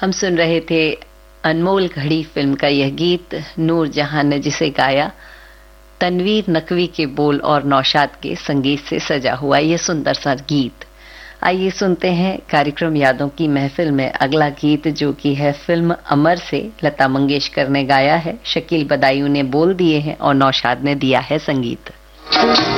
हम सुन रहे थे अनमोल घड़ी फिल्म का यह गीत, नूर जहां ने जिसे गाया तनवीर नकवी के बोल और नौशाद के संगीत से सजा हुआ यह सुंदर सा गीत। आइए सुनते हैं कार्यक्रम यादों की महफिल में अगला गीत, जो कि है फिल्म अमर से। लता मंगेशकर ने गाया है, शकील बदायूं ने बोल दिए हैं और नौशाद ने दिया है संगीत।